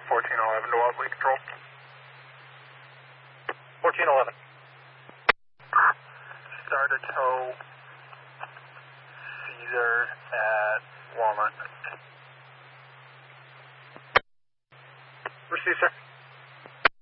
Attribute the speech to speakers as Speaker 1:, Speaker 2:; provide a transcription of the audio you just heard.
Speaker 1: 1411 to Wobbly Control.
Speaker 2: 1411.
Speaker 1: Start a tow Caesar at Walnut.
Speaker 2: Receive, sir.